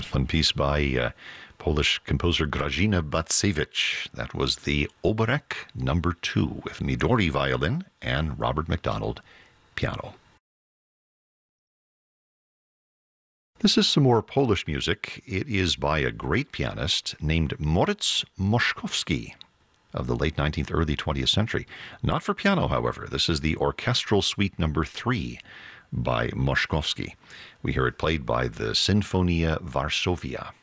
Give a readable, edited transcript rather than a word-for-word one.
One piece by Polish composer Grażyna Bacewicz. That was the Oberek number 2 with Midori violin and Robert McDonald piano. This is some more Polish music. It is by a great pianist named Moritz Moszkowski of the late 19th, early 20th century. Not for piano, however. This is the Orchestral Suite number 3 by Moszkowski. We hear it played by the Sinfonia Varsovia.